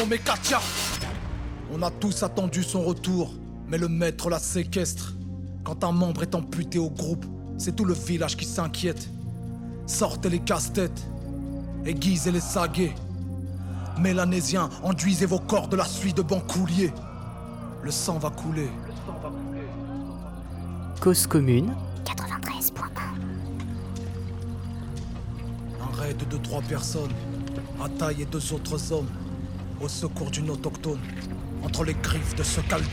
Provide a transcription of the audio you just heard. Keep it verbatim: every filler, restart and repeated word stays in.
nommé Katia. On a tous attendu son retour, mais le maître la séquestre. Quand un membre est amputé au groupe, c'est tout le village qui s'inquiète. Sortez les casse-têtes, aiguisez les saguets. Mélanésiens, enduisez vos corps de la suie de bancoulier. Le sang va couler. Cause commune quatre-vingt-treize point un. Un raid de trois personnes, Ataï et deux autres hommes, au secours d'une autochtone, entre les griffes de ce caldo.